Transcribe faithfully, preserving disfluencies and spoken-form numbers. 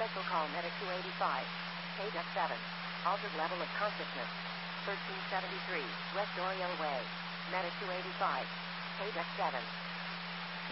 Special call Medic two eighty-five. Page seven. Altered level of consciousness. thirteen seventy-three, West Oriole Way. Medic two eighty-five. Page seven.